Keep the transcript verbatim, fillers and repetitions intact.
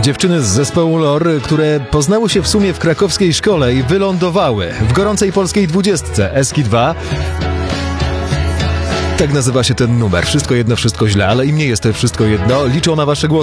Dziewczyny z zespołu Lore, które poznały się w sumie w krakowskiej szkole i wylądowały w gorącej polskiej dwudziestce Eski dwa. Tak nazywa się ten numer. Wszystko jedno, wszystko źle, ale im nie jest to wszystko jedno. Liczą na wasze głosy.